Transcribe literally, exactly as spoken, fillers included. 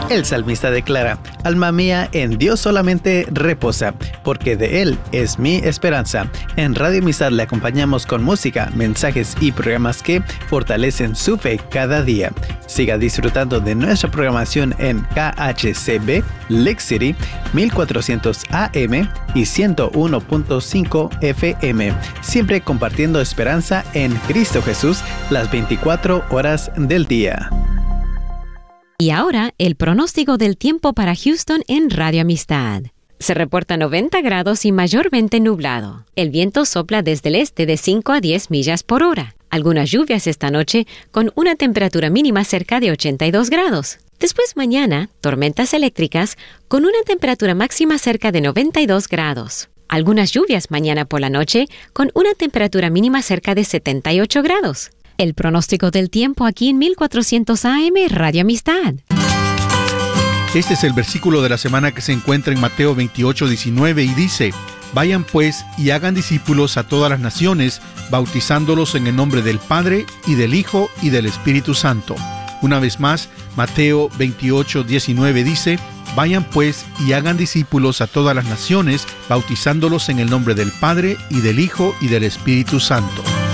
El salmista declara: alma mía, en Dios solamente reposa, porque de Él es mi esperanza. En Radio Amistad le acompañamos con música, mensajes y programas que fortalecen su fe cada día. Siga disfrutando de nuestra programación en K H C B, Lake City, mil cuatrocientos A M y ciento uno punto cinco F M, siempre compartiendo esperanza en Cristo Jesús las veinticuatro horas del día. Y ahora, el pronóstico del tiempo para Houston en Radio Amistad. Se reporta noventa grados y mayormente nublado. El viento sopla desde el este de cinco a diez millas por hora. Algunas lluvias esta noche con una temperatura mínima cerca de ochenta y dos grados. Después mañana, tormentas eléctricas con una temperatura máxima cerca de noventa y dos grados. Algunas lluvias mañana por la noche con una temperatura mínima cerca de setenta y ocho grados. El pronóstico del tiempo aquí en mil cuatrocientos A M Radio Amistad. Este es el versículo de la semana que se encuentra en Mateo veintiocho, diecinueve y dice: vayan pues y hagan discípulos a todas las naciones, bautizándolos en el nombre del Padre y del Hijo y del Espíritu Santo. Una vez más, Mateo veintiocho, diecinueve dice: vayan pues y hagan discípulos a todas las naciones, bautizándolos en el nombre del Padre y del Hijo y del Espíritu Santo.